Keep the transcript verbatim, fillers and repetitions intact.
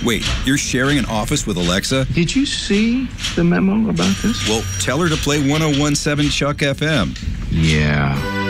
Wait, you're sharing an office with Alexa? Did you see the memo about this? Well, tell her to play one oh one point seven Chuck F M. Yeah.